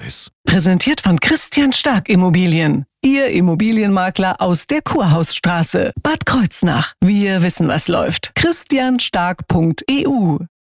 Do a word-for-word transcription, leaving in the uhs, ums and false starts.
Service. Präsentiert von Christian Stark Immobilien. Ihr Immobilienmakler aus der Kurhausstraße, Bad Kreuznach. Wir wissen, was läuft. christian stark punkt e u